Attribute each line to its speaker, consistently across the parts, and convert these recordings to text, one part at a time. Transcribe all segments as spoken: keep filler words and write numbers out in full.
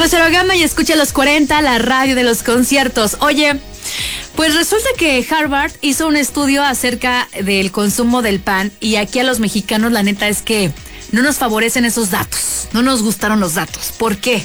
Speaker 1: Lucero Gama y escucha los cuarenta, la radio de los conciertos. Oye, pues resulta que Harvard hizo un estudio acerca del consumo del pan y aquí a los mexicanos la neta es que no nos favorecen esos datos, no nos gustaron los datos. ¿Por qué?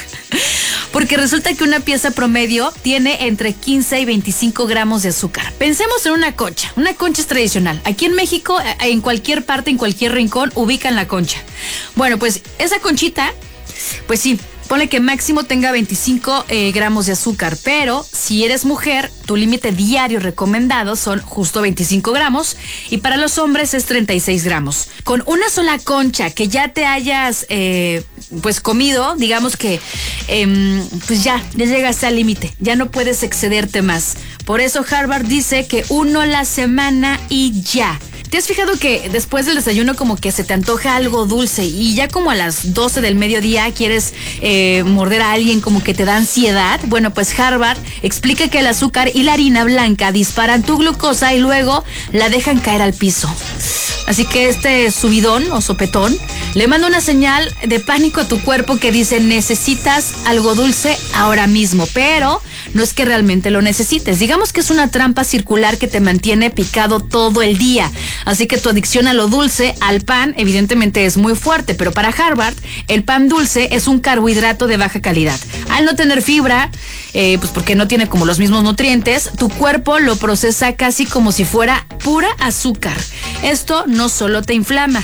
Speaker 1: Porque resulta que una pieza promedio tiene entre quince y veinticinco gramos de azúcar. Pensemos en una concha. Una concha es tradicional. Aquí en México, en cualquier parte, en cualquier rincón, ubican la concha. Bueno, pues esa conchita, pues sí, ponle que máximo tenga veinticinco eh, gramos de azúcar, pero si eres mujer, tu límite diario recomendado son justo veinticinco gramos y para los hombres es treinta y seis gramos. Con una sola concha que ya te hayas eh, pues comido, digamos que eh, pues ya, ya llegaste al límite, ya no puedes excederte más. Por eso Harvard dice que uno a la semana y ya. ¿Te has fijado que después del desayuno como que se te antoja algo dulce y ya como a las doce del mediodía quieres eh, morder a alguien, como que te da ansiedad? Bueno, pues Harvard explica que el azúcar y la harina blanca disparan tu glucosa y luego la dejan caer al piso. Así que este subidón o sopetón le manda una señal de pánico a tu cuerpo que dice necesitas algo dulce ahora mismo, pero no es que realmente lo necesites. Digamos que es una trampa circular que te mantiene picado todo el día. Así que tu adicción a lo dulce, al pan, evidentemente es muy fuerte, pero para Harvard, el pan dulce es un carbohidrato de baja calidad. Al no tener fibra, eh, pues porque no tiene como los mismos nutrientes, tu cuerpo lo procesa casi como si fuera pura azúcar. Esto no solo te inflama.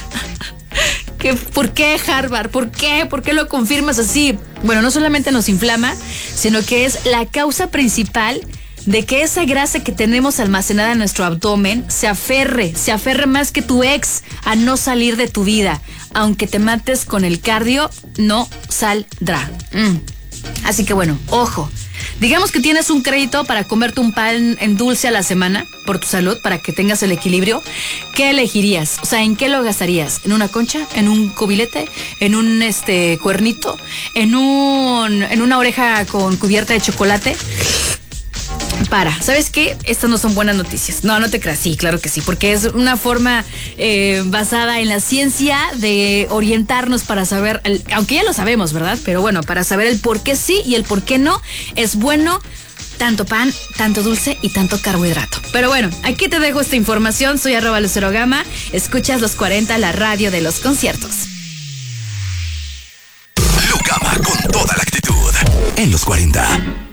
Speaker 1: ¿Qué, ¿Por qué, Harvard? ¿Por qué? ¿Por qué lo confirmas así? Bueno, no solamente nos inflama, sino que es la causa principal de que esa grasa que tenemos almacenada en nuestro abdomen se aferre, se aferre más que tu ex a no salir de tu vida. Aunque te mates con el cardio, no saldrá. Mm. Así que bueno, ojo. Digamos que tienes un crédito para comerte un pan en dulce a la semana por tu salud, para que tengas el equilibrio. ¿Qué elegirías? O sea, ¿en qué lo gastarías? ¿En una concha? ¿En un cubilete? ¿En un este cuernito? ¿En un en una oreja con cubierta de chocolate? Para, ¿sabes qué? Estas no son buenas noticias. No, no te creas, sí, claro que sí, porque es una forma eh, basada en la ciencia de orientarnos para saber, el, aunque ya lo sabemos, ¿verdad? Pero bueno, para saber el por qué sí y el por qué no, es bueno tanto pan, tanto dulce y tanto carbohidrato. Pero bueno, aquí te dejo esta información. Soy arroba Lucero Gama. Escuchas los cuarenta, la radio de los conciertos.
Speaker 2: Lucama con toda la actitud en los cuarenta.